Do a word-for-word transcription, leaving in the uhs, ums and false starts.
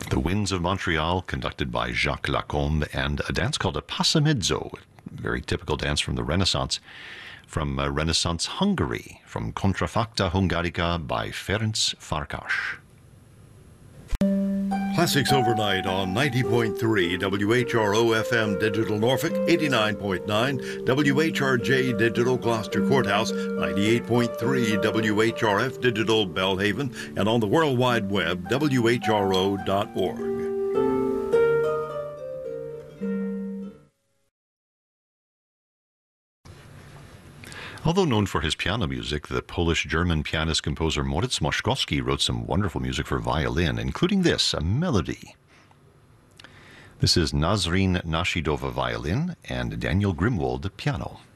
The Winds of Montreal, conducted by Jacques Lacombe, and a dance called a passamezzo, a very typical dance from the Renaissance, from uh, Renaissance Hungary, from Contrafacta Hungarica by Ferenc Farkas. Classics Overnight on ninety point three W H R O F M Digital Norfolk, eighty-nine point nine W H R J Digital Gloucester Courthouse, ninety-eight point three W H R F Digital Belhaven, and on the World Wide Web, W H R O dot org. Although known for his piano music, the Polish-German pianist-composer Moritz Moszkowski wrote some wonderful music for violin, including this, a melody. This is Nazrin Nashidova violin and Daniel Grimwald piano.